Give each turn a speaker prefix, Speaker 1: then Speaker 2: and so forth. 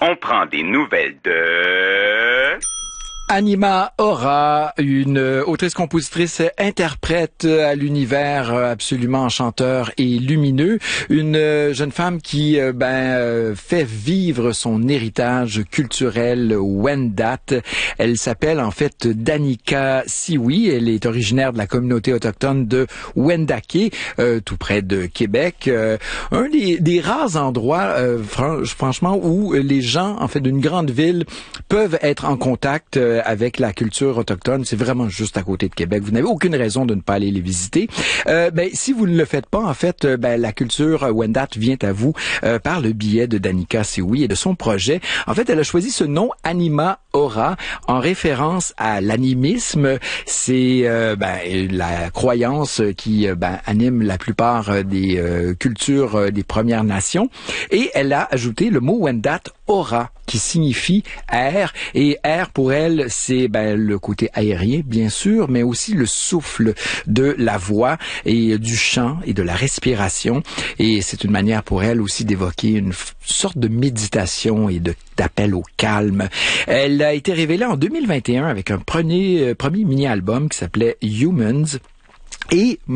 Speaker 1: On prend des nouvelles de...
Speaker 2: Anima Aura, une autrice-compositrice interprète à l'univers absolument enchanteur et lumineux, une jeune femme qui fait vivre son héritage culturel Wendat. Elle s'appelle en fait Danica Sioui. Elle est originaire de la communauté autochtone de Wendake, tout près de Québec. Un des rares endroits, franchement, où les gens en fait d'une grande ville peuvent être en contact avec la culture autochtone. C'est vraiment juste à côté de Québec. Vous n'avez aucune raison de ne pas aller les visiter. Si vous ne le faites pas, en fait, la culture Wendat vient à vous par le biais de Danica Sioui et de son projet. En fait, elle a choisi ce nom Anima Aura en référence à l'animisme. C'est la croyance qui anime la plupart des cultures des Premières Nations. Et elle a ajouté le mot Wendat Aura, qui signifie air, et air pour elle, c'est le côté aérien, bien sûr, mais aussi le souffle de la voix et du chant et de la respiration. Et c'est une manière pour elle aussi d'évoquer une sorte de méditation et d'appel au calme. Elle a été révélée en 2021 avec un premier mini-album qui s'appelait Humans. Et